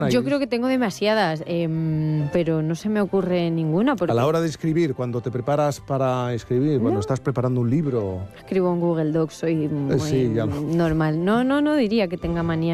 Yo creo que tengo demasiadas, pero no se me ocurre ninguna. Porque A la hora de escribir, cuando te preparas para escribir, cuando estás preparando un libro... escribo en Google Docs, soy muy Sí, ya normal. No diría que tenga manía.